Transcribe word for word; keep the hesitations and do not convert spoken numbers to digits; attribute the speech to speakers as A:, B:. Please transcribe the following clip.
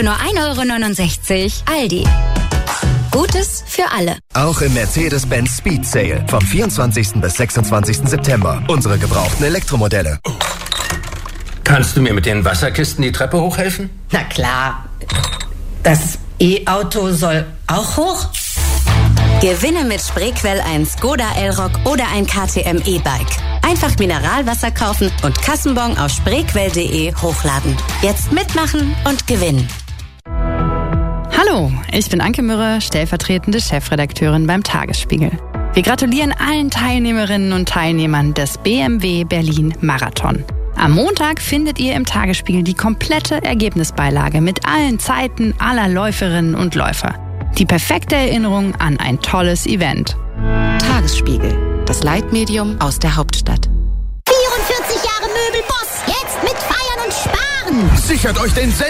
A: für nur ein Euro neunundsechzig. Aldi. Gutes für alle.
B: Auch im Mercedes-Benz Speed Sale vom vierundzwanzigsten bis sechsundzwanzigsten September. Unsere gebrauchten Elektromodelle.
C: Kannst du mir mit den Wasserkisten die Treppe hochhelfen?
D: Na klar. Das E-Auto soll auch hoch?
E: Gewinne mit Spreequell ein Skoda Elrock oder ein K T M E-Bike. Einfach Mineralwasser kaufen und Kassenbon auf spreequell punkt de hochladen. Jetzt mitmachen und gewinnen.
F: Hallo, ich bin Anke Mürre, stellvertretende Chefredakteurin beim Tagesspiegel. Wir gratulieren allen Teilnehmerinnen und Teilnehmern des B M W Berlin Marathon. Am Montag findet ihr im Tagesspiegel die komplette Ergebnisbeilage mit allen Zeiten aller Läuferinnen und Läufer. Die perfekte Erinnerung an ein tolles Event.
G: Tagesspiegel, das Leitmedium aus der Hauptstadt.
H: vierundvierzig Jahre Möbelboss, jetzt mit Feiern und Sparen.
B: Sichert euch den